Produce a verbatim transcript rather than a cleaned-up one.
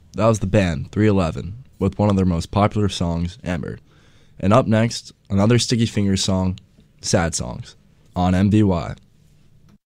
That was the band three eleven with one of their most popular songs, Amber. And up next, another Sticky Fingers song, Sad Songs, on M D Y.